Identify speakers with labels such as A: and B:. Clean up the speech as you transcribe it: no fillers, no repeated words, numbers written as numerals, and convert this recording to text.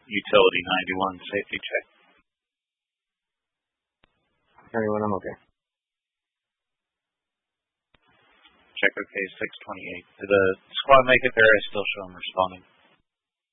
A: utility 91 safety check.
B: Everyone, I'm okay.
A: Check okay, 628. Did the squad make it there? I still show them responding.